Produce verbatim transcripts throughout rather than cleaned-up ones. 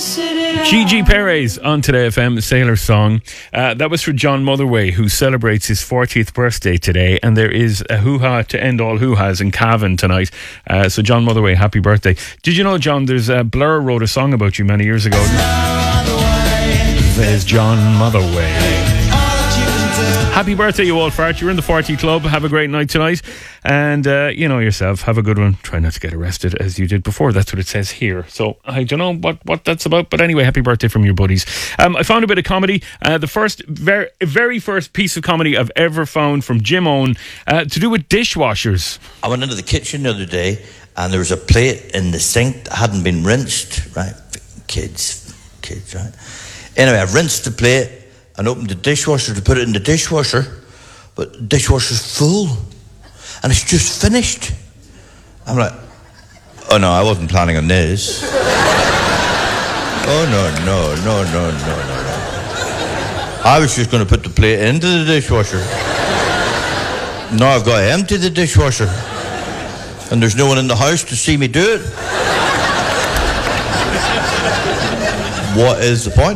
Gigi Perez on Today F M, Sailor Song. Uh, that was for John Motherway, who celebrates his fortieth birthday today, and there is a hoo-ha to end all hoo-has in Cavan tonight. Uh, so John Motherway, happy birthday. Did you know, John, there's uh, Blur wrote a song about you many years ago. There's John Motherway. Happy birthday, you old fart. You're in the forty Club. Have a great night tonight. And uh, you know yourself, have a good one. Try not to get arrested as you did before. That's what it says here. So I don't know what, what that's about. But anyway, happy birthday from your buddies. Um, I found a bit of comedy. Uh, the first, very, very first piece of comedy I've ever found from Jim Owen uh, to do with dishwashers. I went into the kitchen the other day and there was a plate in the sink that hadn't been rinsed. Right? Kids. Kids, right? Anyway, I rinsed the plate and opened the dishwasher to put it in the dishwasher, but the dishwasher's full and it's just finished. I'm like, oh no, I wasn't planning on this. Oh no, no, no, no, no, no, no. I was just going to put the plate into the dishwasher. Now I've got to empty the dishwasher and there's no one in the house to see me do it. What is the point?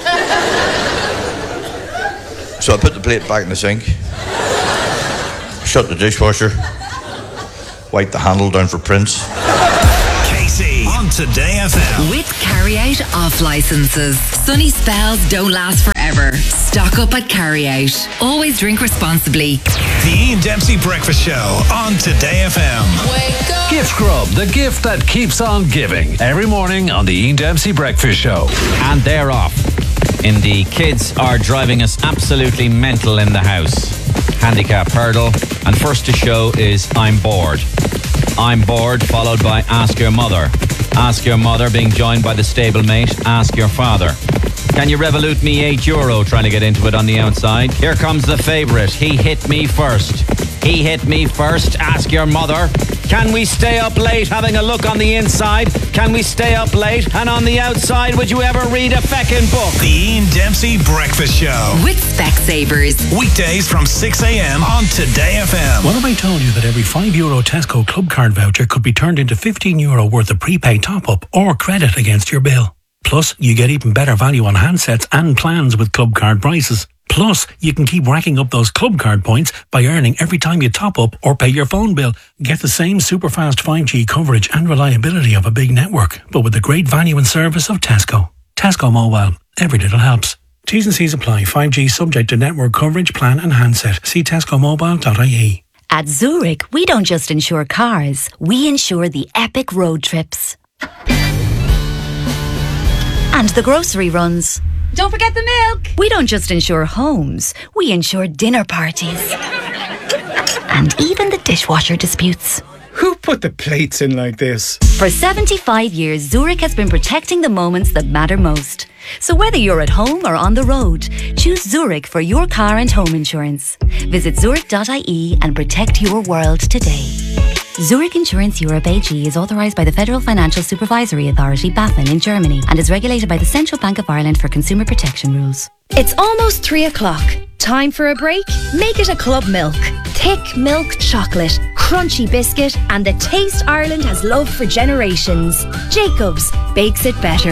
So I put the plate back in the sink, shut the dishwasher, wiped the handle down for prints. Casey on Today F M. With carry-out off licenses. Sunny spells don't last forever. Stock up at carry-out. Always drink responsibly. The Ian Dempsey Breakfast Show on Today F M. Wake up. Gift Grub, the gift that keeps on giving. Every morning on the Ian Dempsey Breakfast Show. And they're off. Indy, kids are driving us absolutely mental in the house. Handicap hurdle, and first to show is I'm bored. I'm bored, followed by Ask Your Mother. Ask Your Mother, being joined by the stablemate, Ask Your Father. Can you revolute me eight euro trying to get into it on the outside? Here comes the favourite. He hit me first. He hit me first. Ask Your Mother. Can we stay up late having a look on the inside? Can we stay up late? And on the outside, would you ever read a feckin' book? The Ian Dempsey Breakfast Show. With Specsavers. Weekdays from six a.m. on Today F M. What if I told you that every five euro Tesco Club Card voucher could be turned into fifteen euro worth of prepaid top-up or credit against your bill? Plus, you get even better value on handsets and plans with Club Card prices. Plus, you can keep racking up those Club Card points by earning every time you top up or pay your phone bill. Get the same super fast five G coverage and reliability of a big network, but with the great value and service of Tesco. Tesco Mobile. Every little helps. T's and C's apply. five G subject to network coverage, plan and handset. See tesco mobile dot I E. At Zurich, we don't just insure cars, we insure the epic road trips. And the grocery runs. Don't forget the milk. We don't just insure homes, we insure dinner parties. And even the dishwasher disputes. Who put the plates in like this? For seventy-five years, Zurich has been protecting the moments that matter most. So whether you're at home or on the road, choose Zurich for your car and home insurance. Visit zurich dot I E and protect your world today. Zurich Insurance Europe A G is authorised by the Federal Financial Supervisory Authority, BaFin, in Germany and is regulated by the Central Bank of Ireland for consumer protection rules. It's almost three o'clock. Time for a break? Make it a Club Milk. Thick milk chocolate, crunchy biscuit, and the taste Ireland has loved for generations. Jacobs bakes it better.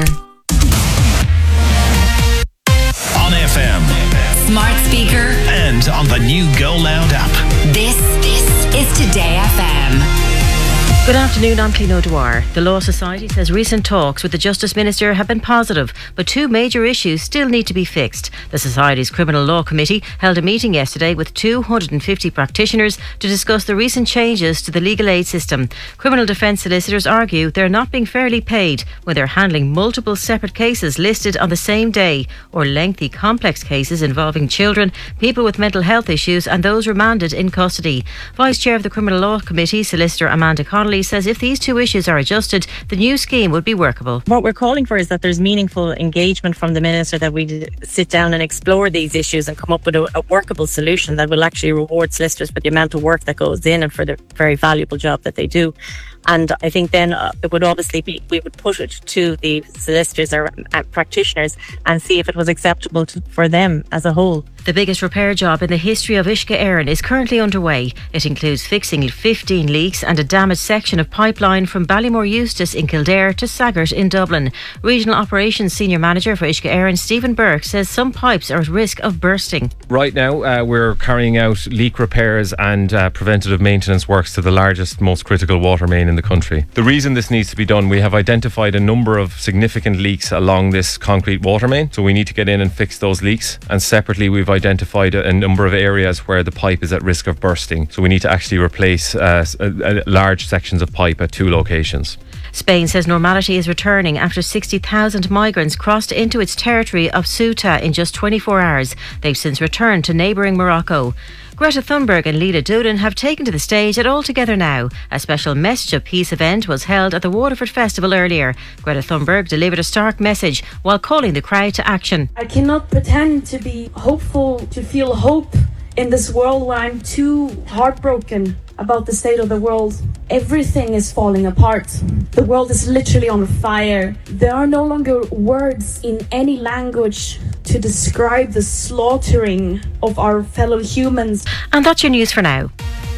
On F M. Smart speaker. And on the new Go Loud app. This, this is Today F M. Good afternoon, I'm Clino Dwyer. The Law Society says recent talks with the Justice Minister have been positive, but two major issues still need to be fixed. The Society's Criminal Law Committee held a meeting yesterday with two hundred fifty practitioners to discuss the recent changes to the legal aid system. Criminal defence solicitors argue they're not being fairly paid when they're handling multiple separate cases listed on the same day, or lengthy complex cases involving children, people with mental health issues and those remanded in custody. Vice Chair of the Criminal Law Committee, Solicitor Amanda Connolly, says if these two issues are adjusted, the new scheme would be workable. What we're calling for is that there's meaningful engagement from the Minister, that we sit down and explore these issues and come up with a, a workable solution that will actually reward solicitors for the amount of work that goes in and for the very valuable job that they do. And I think then uh, it would obviously be, we would put it to the solicitors or uh, practitioners and see if it was acceptable to, for them as a whole. The biggest repair job in the history of Uisce Éireann is currently underway. It includes fixing fifteen leaks and a damaged section of pipeline from Ballymore Eustace in Kildare to Saggart in Dublin. Regional Operations Senior Manager for Uisce Éireann, Stephen Burke, says some pipes are at risk of bursting. Right now, uh, we're carrying out leak repairs and uh, preventative maintenance works to the largest, most critical water main in the country. The reason this needs to be done, we have identified a number of significant leaks along this concrete water main, so we need to get in and fix those leaks. And separately, we've identified a, a number of areas where the pipe is at risk of bursting, so we need to actually replace uh, a, a large sections of pipe at two locations. Spain says normality is returning after sixty thousand migrants crossed into its territory of Ceuta in just twenty-four hours. They've since returned to neighbouring Morocco. Greta Thunberg and Lila Doolin have taken to the stage at All Together Now. A special Message of Peace event was held at the Waterford Festival earlier. Greta Thunberg delivered a stark message while calling the crowd to action. I cannot pretend to be hopeful, to feel hope in this world where I'm too heartbroken about the state of the world. Everything is falling apart. The world is literally on fire. There are no longer words in any language to describe the slaughtering of our fellow humans. And that's your news for now.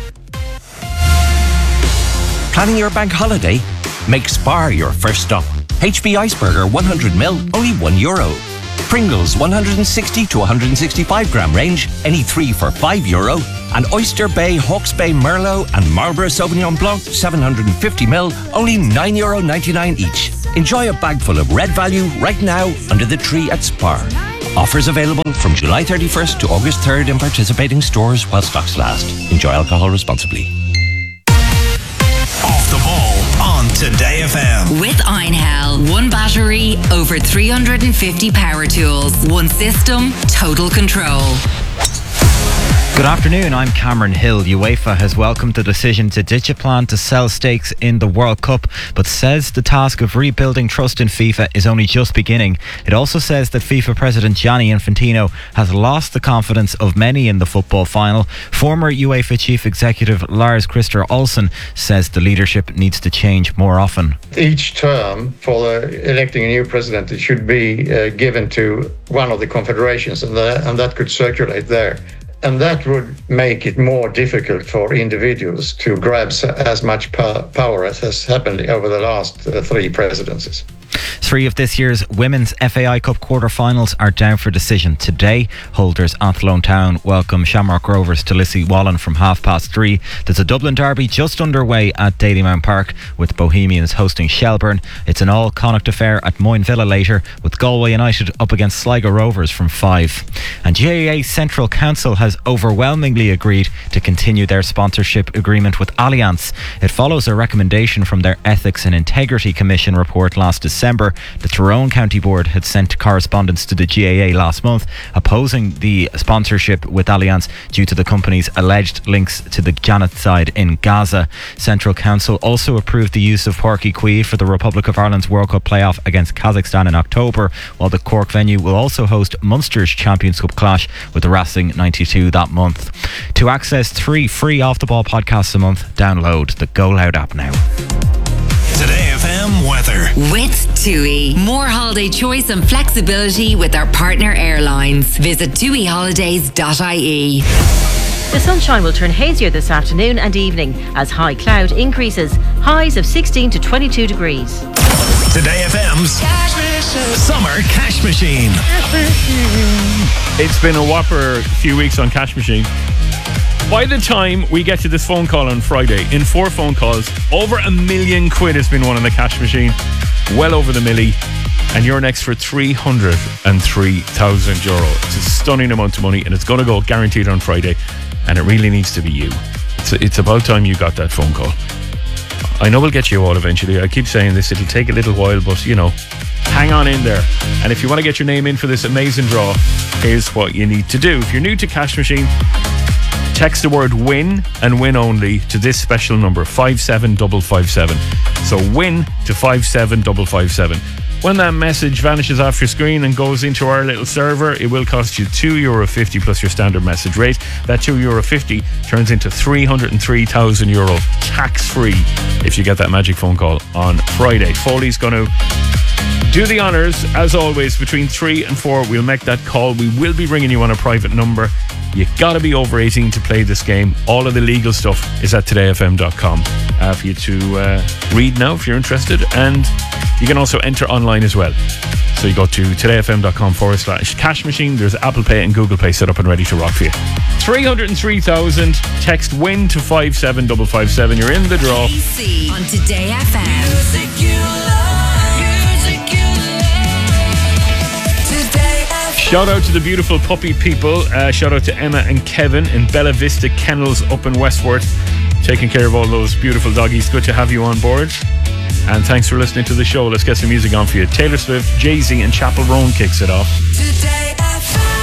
Planning your bank holiday? Make Spar your first stop. H B Iceberger one hundred milliliters, only one euro. Pringles one hundred sixty to one hundred sixty-five gram range, any three for five euro. And Oyster Bay, Hawke's Bay Merlot and Marlborough Sauvignon Blanc seven hundred fifty milliliters, only nine euro ninety-nine each. Enjoy a bag full of red value right now under the tree at Spar. Offers available from July thirty-first to August third in participating stores while stocks last. Enjoy alcohol responsibly. Off the ball on Today F M. With Einhell, one battery, over three hundred fifty power tools, one system, total control. Good afternoon, I'm Cameron Hill. UEFA has welcomed the decision to ditch a plan to sell stakes in the World Cup, but says the task of rebuilding trust in FIFA is only just beginning. It also says that FIFA President Gianni Infantino has lost the confidence of many in the football final. Former UEFA Chief Executive Lars Christer Olsen says the leadership needs to change more often. Each term for the electing a new president, it should be uh, given to one of the confederations, and, the, and that could circulate there. And that would make it more difficult for individuals to grab as much power as has happened over the last uh, three presidencies. Three of this year's Women's F A I Cup quarter-finals are down for decision today. Holders Athlone Town welcome Shamrock Rovers to Lissie Wallen from half past three. There's a Dublin derby just underway at Dalymount Park with Bohemians hosting Shelbourne. It's an all Connacht affair at Moyne Villa later with Galway United up against Sligo Rovers from five. And G A A Central Council has overwhelmingly agreed to continue their sponsorship agreement with Allianz. It follows a recommendation from their Ethics and Integrity Commission report last December. December, the Tyrone County Board had sent correspondence to the G A A last month opposing the sponsorship with Allianz due to the company's alleged links to the genocide in Gaza. Central Council also approved the use of Páirc Uí Chaoimh for the Republic of Ireland's World Cup playoff against Kazakhstan in October, while the Cork venue will also host Munster's Champions Cup clash with the Racing ninety-two that month. To access three free Off the Ball podcasts a month, download the Go Loud app now. Today F M weather. With TUI. More holiday choice and flexibility with our partner airlines. Visit tui holidays dot I E. The sunshine will turn hazier this afternoon and evening as high cloud increases. Highs of sixteen to twenty-two degrees. Today F M's Summer Cash Machine. It's been a whopper few weeks on Cash Machine. By the time we get to this phone call on Friday, in four phone calls, over a million quid has been won on the Cash Machine. Well over the milli. And you're next for three hundred three thousand euro. It's a stunning amount of money, and it's going to go guaranteed on Friday. And it really needs to be you. It's, it's about time you got that phone call. I know we'll get you all eventually. I keep saying this, it'll take a little while, but you know, hang on in there. And if you want to get your name in for this amazing draw, here's what you need to do. If you're new to Cash Machine, text the word win and win only to this special number, five seven five five seven. So win to five seven five five seven. When that message vanishes off your screen and goes into our little server, it will cost you two euro fifty plus your standard message rate. That two euro fifty turns into three hundred three thousand euro tax-free if you get that magic phone call on Friday. Foley's going to do the honours, as always, between three and four. We'll make that call. We will be ringing you on a private number. You gotta be over eighteen to play this game. All of the legal stuff is at today f m dot com uh, for you to uh, read now if you're interested, and you can also enter online as well. So you go to todayfm.com forward slash cash machine. There's Apple Pay and Google Pay set up and ready to rock for you. three hundred three thousand. Text WIN to five seven five five seven. You're in the draw. On Today F M. Music you love, music you love. Today F M. Shout out to the beautiful puppy people. Uh, shout out to Emma and Kevin in Bella Vista Kennels up in Westworth, taking care of all those beautiful doggies. Good to have you on board. And thanks for listening to the show. Let's get some music on for you. Taylor Swift, Jay-Z and Chapel Roan kicks it off. Today F M.